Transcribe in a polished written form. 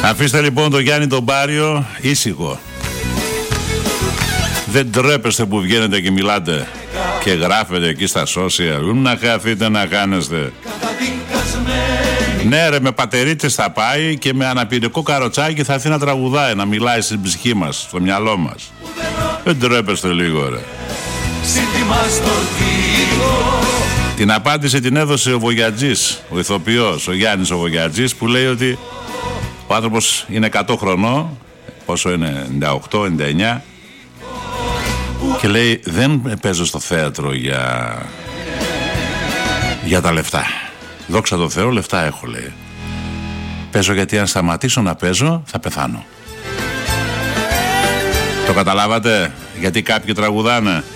Αφήστε λοιπόν τον Γιάννη τον Πάριο ήσυχο. Δεν τρέπεστε που βγαίνετε και μιλάτε και γράφετε εκεί στα social. Να χαθείτε να κάνεστε. Ναι ρε, με πατερίτες θα πάει και με αναπηρικό καροτσάκι θα έρθει να τραγουδάει, να μιλάει στην ψυχή μας, στο μυαλό μας. Δεν τρέπεστε λίγο ρε. Την απάντηση την έδωσε ο Βογιατζής, ο ηθοποιός, ο Γιάννης ο Βογιατζής, που λέει ότι ο άνθρωπος είναι 100 χρονών, πόσο είναι, 98, 99, και λέει δεν παίζω στο θέατρο για τα λεφτά. Δόξα τω Θεώ, λεφτά έχω, λέει. Παίζω γιατί αν σταματήσω να παίζω θα πεθάνω. Το καταλάβατε γιατί κάποιοι τραγουδάνε?